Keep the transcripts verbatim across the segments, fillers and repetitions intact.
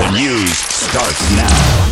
The news starts now.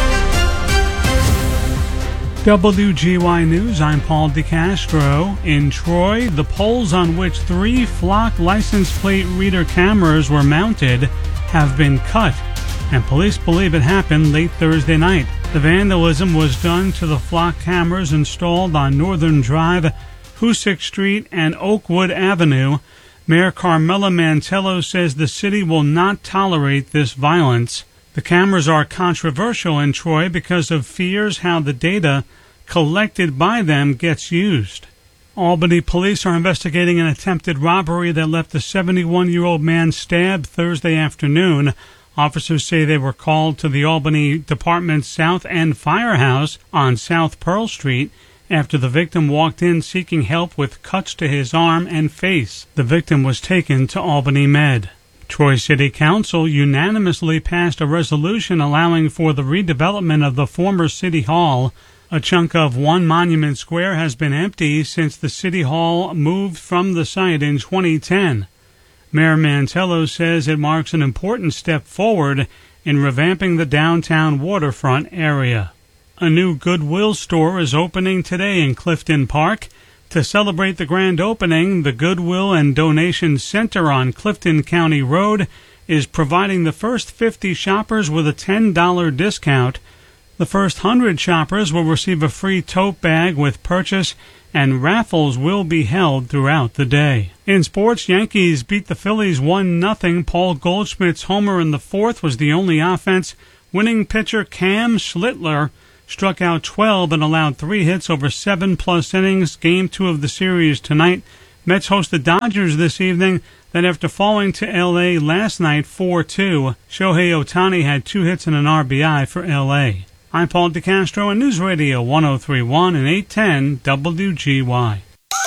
W G Y News, I'm Paul DeCastro. In Troy, the poles on which three Flock license plate reader cameras were mounted have been cut, and police believe it happened late Thursday night. The vandalism was done to the Flock cameras installed on Northern Drive, Hoosick Street, and Oakwood Avenue. Mayor Carmela Mantello says the city will not tolerate this violence. The cameras are controversial in Troy because of fears how the data collected by them gets used. Albany police are investigating an attempted robbery that left a seventy-one-year-old man stabbed Thursday afternoon. Officers say they were called to the Albany Department South End Firehouse on South Pearl Street after the victim walked in seeking help with cuts to his arm and face. The victim was taken to Albany Med. Troy City Council unanimously passed a resolution allowing for the redevelopment of the former City Hall. A chunk of One Monument Square has been empty since the City Hall moved from the site in twenty ten. Mayor Mantello says it marks an important step forward in revamping the downtown waterfront area. A new Goodwill store is opening today in Clifton Park. To celebrate the grand opening, the Goodwill and Donation Center on Clifton County Road is providing the first fifty shoppers with a ten dollars discount. The first one hundred shoppers will receive a free tote bag with purchase, and raffles will be held throughout the day. In sports, Yankees beat the Phillies one nothing. Paul Goldschmidt's homer in the fourth was the only offense. Winning pitcher Cam Schlittler struck out twelve and allowed three hits over seven-plus innings. Game two of the series tonight. Mets host the Dodgers this evening. Then after falling to L A last night four two, Shohei Ohtani had two hits and an R B I for L A. I'm Paul DeCastro on News Radio one oh three point one and eight ten W G Y.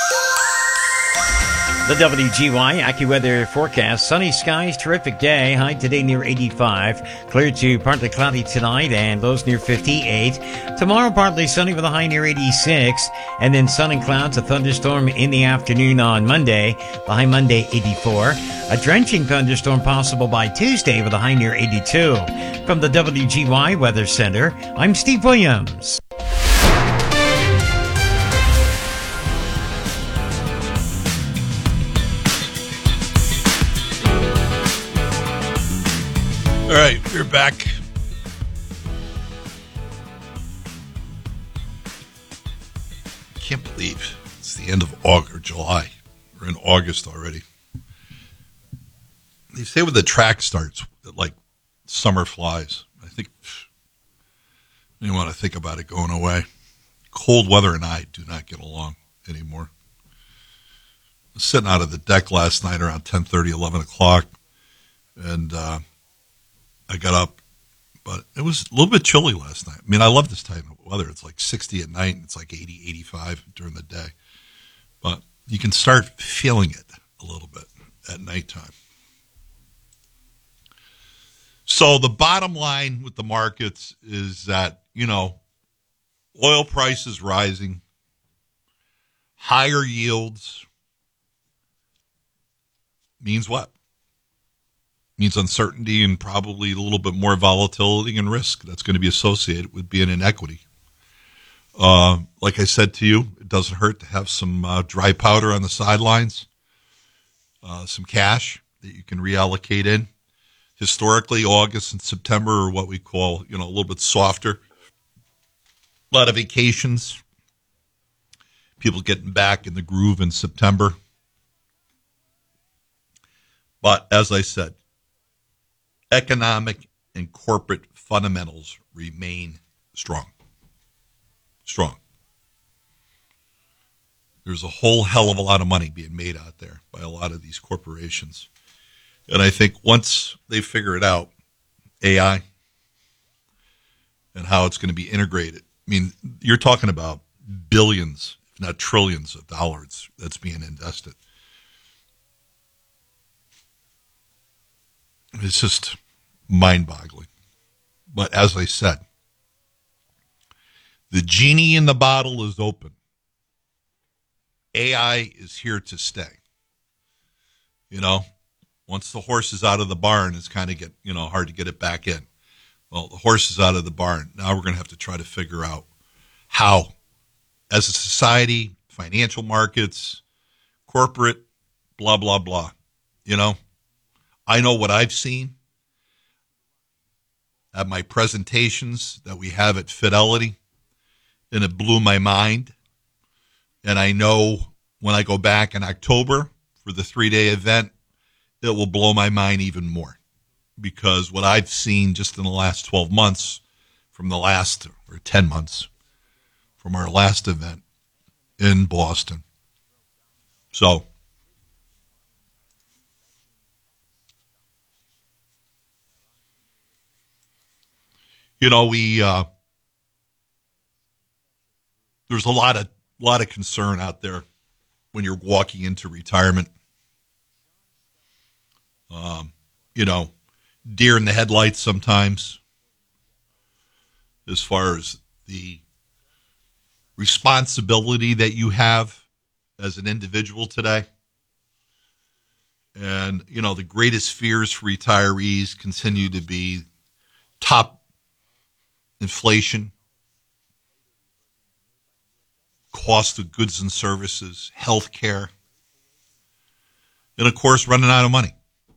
The W G Y AccuWeather forecast. Sunny skies, terrific day. High today near eighty-five. Clear to partly cloudy tonight and lows near fifty-eight. Tomorrow partly sunny with a high near eighty-six. And then sun and clouds, a thunderstorm in the afternoon on Monday. The high Monday, eighty-four. A drenching thunderstorm possible by Tuesday with a high near eighty-two. From the W G Y Weather Center, I'm Steve Williams. All right, we're back. Can't believe it's the end of August or July. We're in August already. They say when the track starts, that like summer flies. I think you want to think about it going away. Cold weather and I do not get along anymore. I was sitting out of the deck last night around ten thirty, eleven o'clock, and uh, I got up, but it was a little bit chilly last night. I mean, I love this type of weather. It's like sixty at night, and it's like eighty, eighty-five during the day. But you can start feeling it a little bit at nighttime. So the bottom line with the markets is that, you know, oil prices rising, higher yields means what? Means uncertainty and probably a little bit more volatility and risk that's going to be associated with being in equity. Uh, like I said to you, it doesn't hurt to have some uh, dry powder on the sidelines, uh, some cash that you can reallocate in. Historically, August and September are what we call, you know, a little bit softer. A lot of vacations. People getting back in the groove in September. But as I said, economic and corporate fundamentals remain strong. Strong. There's a whole hell of a lot of money being made out there by a lot of these corporations. And I think once they figure it out, A I and how it's going to be integrated, I mean, you're talking about billions, if not trillions of dollars that's being invested. It's just mind-boggling. But as I said, the genie in the bottle is open. A I is here to stay. You know, Once the horse is out of the barn, it's kind of get you know hard to get it back in. Well, the horse is out of the barn. Now we're going to have to try to figure out how, as a society, financial markets, corporate, blah, blah, blah. You know, I know what I've seen at my presentations that we have at Fidelity, and it blew my mind. And I know when I go back in October for the three-day event, it will blow my mind even more, because what I've seen just in the last twelve months from the last, or ten months from our last event in Boston. So, you know, we, uh, there's a lot of, lot of concern out there when you're walking into retirement. Um, you know, deer in the headlights sometimes, as far as the responsibility that you have as an individual today. And, you know, the greatest fears for retirees continue to be top inflation, cost of goods and services, health care, and, of course, running out of money.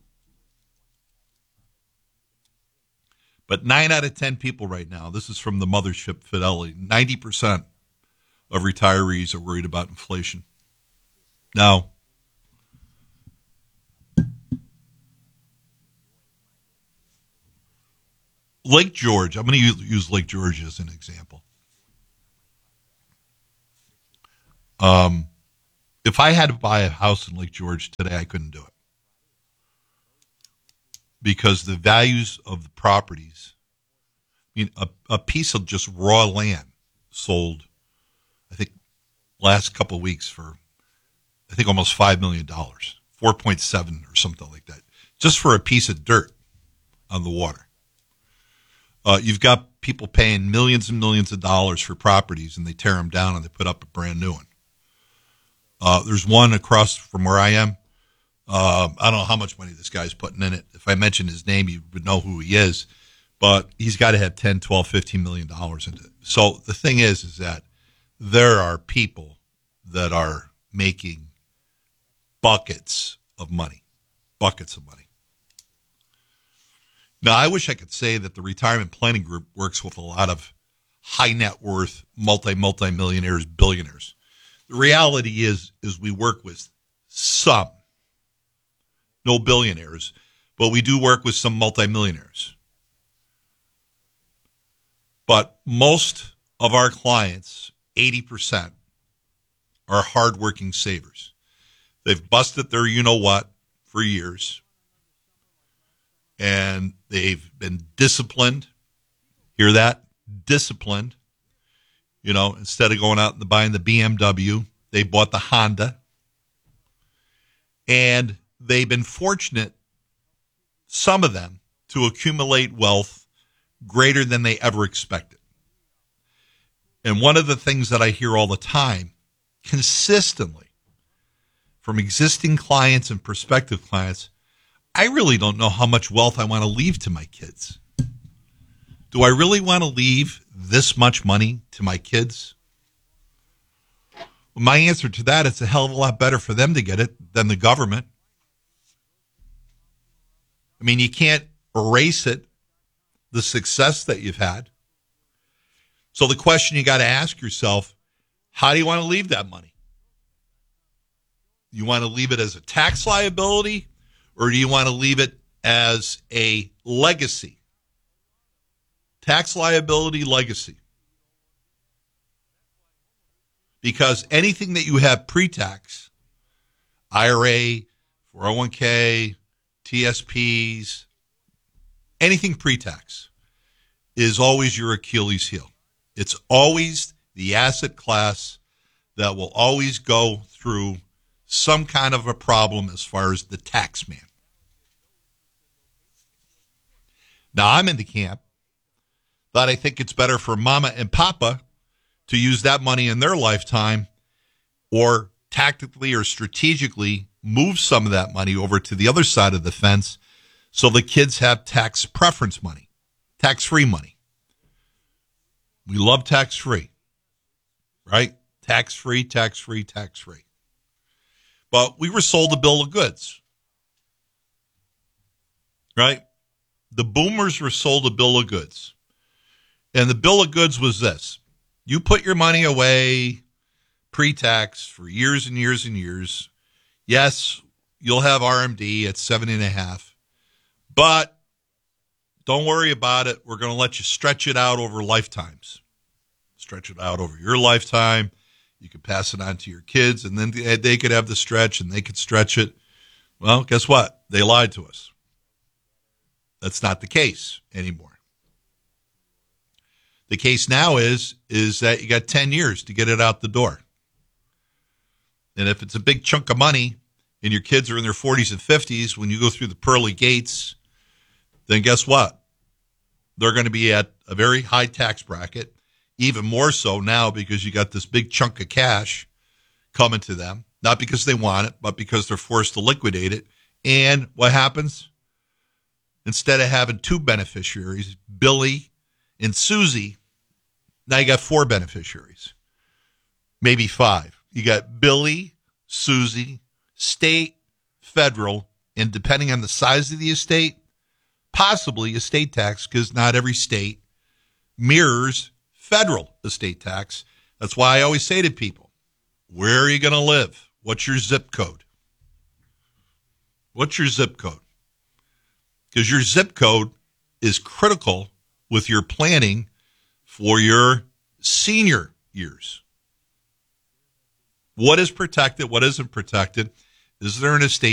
But nine out of ten people right now, this is from the mothership Fidelity, ninety percent of retirees are worried about inflation. Now, Lake George, I'm going to use Lake George as an example. Um, if I had to buy a house in Lake George today, I couldn't do it. Because the values of the properties, I mean, a, a piece of just raw land sold, I think, last couple of weeks for, I think, almost five million dollars, four point seven or something like that, just for a piece of dirt on the water. Uh, you've got people paying millions and millions of dollars for properties, and they tear them down and they put up a brand new one. Uh, there's one across from where I am. Uh, I don't know how much money this guy's putting in it. If I mentioned his name, you would know who he is. But he's got to have ten, twelve, fifteen million dollars into it. So the thing is, is that there are people that are making buckets of money, buckets of money. Now, I wish I could say that the Retirement Planning Group works with a lot of high net worth, multi, multi-millionaires, billionaires. The reality is, is we work with some, no billionaires, but we do work with some multimillionaires. But most of our clients, eighty percent, are hardworking savers. They've busted their you-know-what for years, and they've been disciplined. Hear that? Disciplined. You know, instead of going out and buying the B M W, they bought the Honda. And they've been fortunate, some of them, to accumulate wealth greater than they ever expected. And one of the things that I hear all the time, consistently, from existing clients and prospective clients, I really don't know how much wealth I want to leave to my kids. Do I really want to leave this much money to my kids? Well, my answer to that is a hell of a lot better for them to get it than the government. I mean, you can't erase it, the success that you've had. So the question you got to ask yourself, how do you want to leave that money? You want to leave it as a tax liability, or do you want to leave it as a legacy? Tax liability, legacy. Because anything that you have pre-tax, I R A, four oh one k, T S Ps, anything pre-tax is always your Achilles heel. It's always the asset class that will always go through some kind of a problem as far as the tax man. Now, I'm in the camp that I think it's better for mama and papa to use that money in their lifetime, or tactically or strategically move some of that money over to the other side of the fence so the kids have tax preference money, tax-free money. We love tax-free, right? Tax-free, tax-free, tax-free. But we were sold a bill of goods, right? The boomers were sold a bill of goods. And the bill of goods was this. You put your money away pre-tax for years and years and years. Yes, you'll have R M D at seven and a half, but don't worry about it. We're going to let you stretch it out over lifetimes. Stretch it out over your lifetime. You could pass it on to your kids, and then they could have the stretch, and they could stretch it. Well, guess what? They lied to us. That's not the case anymore. The case now is, is that you got ten years to get it out the door. And if it's a big chunk of money and your kids are in their forties and fifties, when you go through the pearly gates, then guess what? They're going to be at a very high tax bracket, even more so now because you got this big chunk of cash coming to them, not because they want it, but because they're forced to liquidate it. And what happens? Instead of having two beneficiaries, Billy and Susie, now you got four beneficiaries, maybe five. You got Billy, Susie, state, federal, and depending on the size of the estate, possibly estate tax, because not every state mirrors federal estate tax. That's why I always say to people, where are you going to live? What's your zip code? What's your zip code? Because your zip code is critical with your planning for your senior years. What is protected? What isn't protected? Is there an estate